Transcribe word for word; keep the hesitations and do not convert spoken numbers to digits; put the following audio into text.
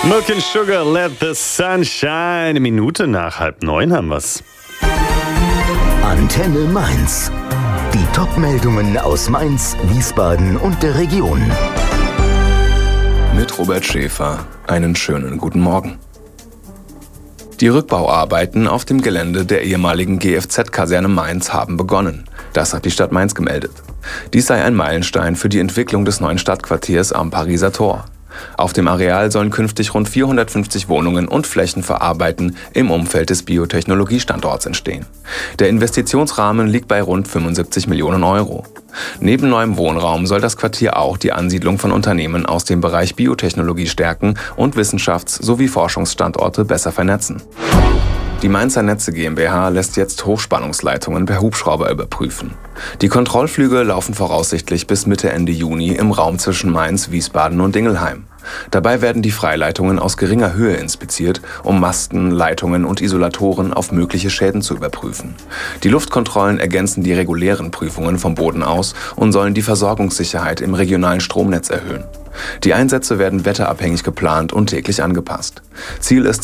Milk and Sugar, let the sun shine. Eine Minute nach halb neun haben wir's. Antenne Mainz. Die Top-Meldungen aus Mainz, Wiesbaden und der Region. Mit Robert Schäfer. Einen schönen guten Morgen. Die Rückbauarbeiten auf dem Gelände der ehemaligen G F Z-Kaserne Mainz haben begonnen. Das hat die Stadt Mainz gemeldet. Dies sei ein Meilenstein für die Entwicklung des neuen Stadtquartiers am Pariser Tor. Auf dem Areal sollen künftig rund vierhundertfünfzig Wohnungen und Flächen für Arbeiten im Umfeld des Biotechnologiestandorts entstehen. Der Investitionsrahmen liegt bei rund fünfundsiebzig Millionen Euro. Neben neuem Wohnraum soll das Quartier auch die Ansiedlung von Unternehmen aus dem Bereich Biotechnologie stärken und Wissenschafts- sowie Forschungsstandorte besser vernetzen. Die Mainzer Netze GmbH lässt jetzt Hochspannungsleitungen per Hubschrauber überprüfen. Die Kontrollflüge laufen voraussichtlich bis Mitte Ende Juni im Raum zwischen Mainz, Wiesbaden und Dingelheim. Dabei werden die Freileitungen aus geringer Höhe inspiziert, um Masten, Leitungen und Isolatoren auf mögliche Schäden zu überprüfen. Die Luftkontrollen ergänzen die regulären Prüfungen vom Boden aus und sollen die Versorgungssicherheit im regionalen Stromnetz erhöhen. Die Einsätze werden wetterabhängig geplant und täglich angepasst. Ziel ist